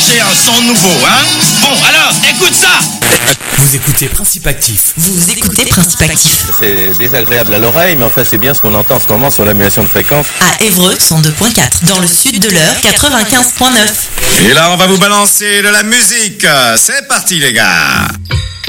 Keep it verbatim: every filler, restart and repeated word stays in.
chercher un son nouveau, hein? Bon, alors, écoute ça! Vous écoutez Principe Actif. Vous écoutez Principe Actif. C'est désagréable à l'oreille, mais enfin c'est bien ce qu'on entend en ce moment sur l'annulation de fréquence. À Évreux, cent deux point quatre. Dans le sud de l'Eure, quatre-vingt-quinze point neuf. Et là, on va vous balancer de la musique. C'est parti, les gars!